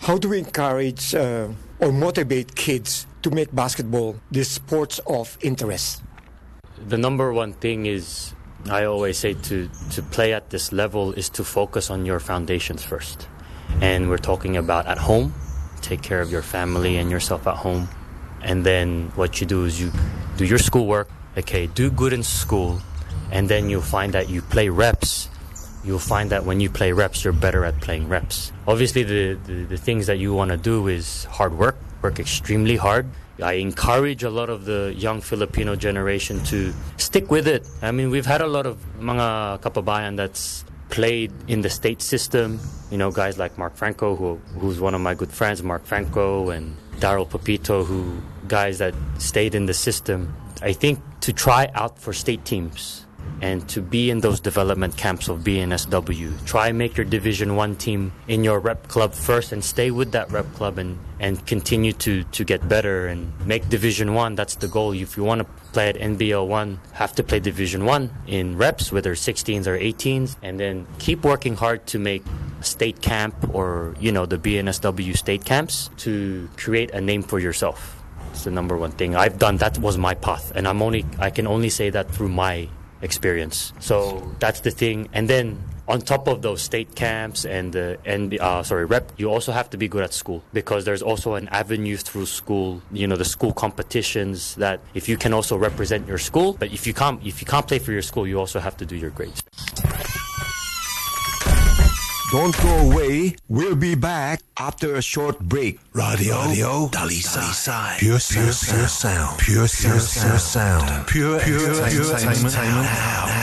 how do we encourage or motivate kids to make basketball the sports of interest? The number one thing is, I always say, to play at this level is to focus on your foundations first. And we're talking about at home, take care of your family and yourself at home. And then what you do is you do your schoolwork, okay, do good in school, and then you'll find that you play reps. You'll find that when you play reps, you're better at playing reps. Obviously, the things that you want to do is hard work extremely hard. I encourage a lot of the young Filipino generation to stick with it. I mean, we've had a lot of mga kababayan that's played in the state system. You know, guys like Mark Franco, who's one of my good friends, Mark Franco, and Daryl Papito, guys that stayed in the system. I think to try out for state teams and to be in those development camps of BNSW. Try make your Division 1 team in your rep club first and stay with that rep club and continue to get better and make Division 1. That's the goal. If you want to play at NBL 1, have to play Division 1 in reps, whether 16s or 18s, and then keep working hard to make a state camp or, you know, the BNSW state camps to create a name for yourself. It's the number one thing I've done. That was my path, and I can only say that through my experience. So that's the thing. And then on top of those state camps and rep, you also have to be good at school, because there's also an avenue through school, you know, the school competitions, that if you can also represent your school, but if you can't play for your school, you also have to do your grades. Don't go away. We'll be back after a short break. Radio Dalisay. Pure sound. Pure sound. Pure entertainment.